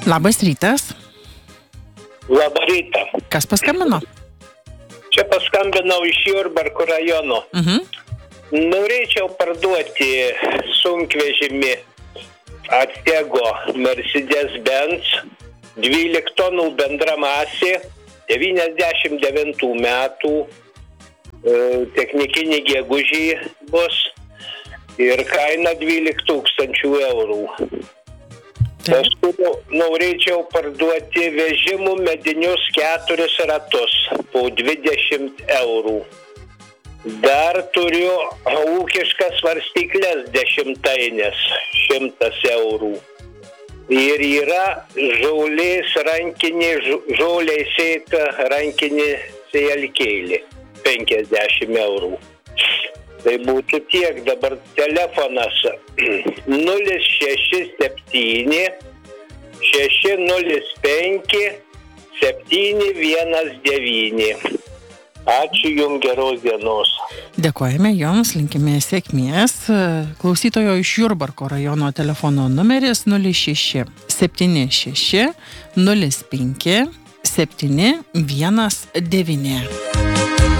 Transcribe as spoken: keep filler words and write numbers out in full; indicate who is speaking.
Speaker 1: Labas rytas.
Speaker 2: Labą rytą.
Speaker 1: Kas paskambino?
Speaker 2: Čia paskambinau iš Jurbarko rajono.
Speaker 1: Mhm.
Speaker 2: Norėčiau parduoti sunkvežimį Artego Mercedes-Benz, dvylika tonų bendra masė, devyniasdešimt devintų metų, technikinį gegužį bus ir kaina dvylika tūkstančių eurų. Paskui norėčiau parduoti vežimų medinius keturis ratus po dvidešimt eurų. Dar turiu ūkiškas svarstyklės dešimtainės, šimtas eurų. Ir yra žolės rankinė, žoliai sėta rankinė sėjalkėlė, penkiasdešimt eurų. Tai būtų tiek. Dabar telefonas nulis šeši septyni šeši nulis penki septyni vienas devyni. Ačiū Jums, geros dienos.
Speaker 1: Dėkojame Jums, linkime sėkmės. Klausytojo iš Jurbarko rajono telefono numeris nulis šeši septyni šeši nulis penki septyni vienas devyni.